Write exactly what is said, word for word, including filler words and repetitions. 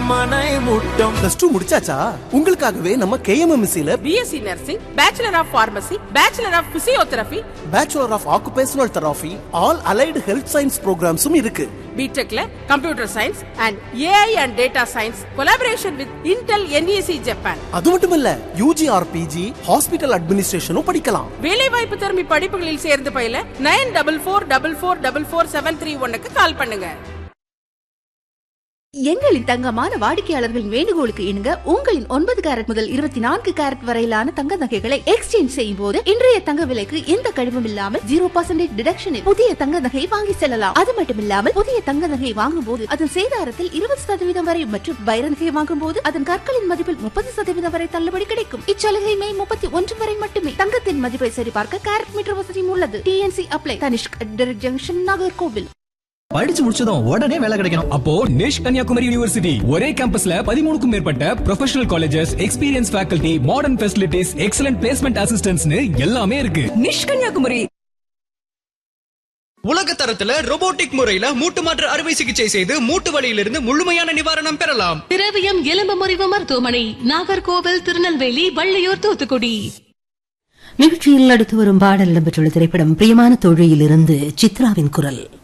மனை Muttam. Plus two முடிச்சாச்சா? உங்களுக்காகவே நம்ம கேஎம்எம்சில BSc nursing, bachelor of pharmacy, bachelor of physiotherapy, bachelor of occupational therapy, all allied health science ப்ரோக்ராம்ஸும் இருக்கு. பிடெக்ல computer science and AI and data science collaboration with Intel NEC Japan. அது மட்டும் இல்ல, UG R PG hospital அட்மினிஸ்ட்ரேஷனும் படிக்கலாம். வேலை வாய்ப்பு திறமை படிப்புகளில் சேர்ந்து பயில nine double four double four double four seven three ஒன்னுக்கு கால் பண்ணுங்க. எங்களின் தங்கமான வாடிக்கையாளர்களின் வேண்டுகோளுக்கு இணங்க உங்களின் ஒன்பது கேரட் முதல் இருபத்தி நான்கு கேரட் வரையிலான தங்க நகைகளை எக்ஸ்சேஞ்ச் செய்யும் போது இன்றைய தங்க விலைக்கு எந்த கழிவும் இல்லாமல் ஜீரோ பர்சன்டேஜ் டிடக்ஷனில் புதிய தங்க நகையை வாங்கி செல்லலாம். அது மட்டுமில்லாமல் புதிய தங்க நகையை வாங்கும் போது அதன் சேதாரத்தில் இருபது சதவீதம் வரை மற்றும் வைர நகையை வாங்கும் போது அதன் கற்களின் மதிப்பில் முப்பது சதவீதம் வரை தள்ளுபடி கிடைக்கும். இச்சலுகை மே முப்பத்தி ஒன்று வரை மட்டுமே. தங்கத்தின் மதிப்பை சரிபார்க்க கேரட் மீட்டர் வசதியும் உள்ளது. DNC apply. Tanishq junction, Nagercoil. படிச்சு முடிச்சதும் உடனே வேலை கிடைக்கணும். அப்போ நிஷ் கன்னியாகுமரி யூனிவர்சிட்டி ஒரே கேம்பஸ்ல பதிமூணுக்கும் மேற்பட்ட professional colleges, experience faculty, modern facilities, excellent placement அசிஸ்டன்ட்ஸ்னு எல்லாமே இருக்கு. நிஷ் கன்னியாகுமரி. உலக தரத்துல ரோபோட்டிக் முறையில மூட்டு மாற்று அறுவை சிகிச்சை செய்து மூட்டு வலியிலிருந்து முழுமையான நிவாரணம் பெறலாம். திரவியம் எலும்பு முறிவு மருத்துவமனை, நாகர்கோவில், திருநெல்வேலி, வள்ளியூர், தூத்துக்குடி. நிகழ்ச்சியில் அடுத்து வரும் பாடல் இடம்பெற்றுள்ள திரைப்படம் பிரியமான தோழியிலிருந்து சித்ராவின் குரல்.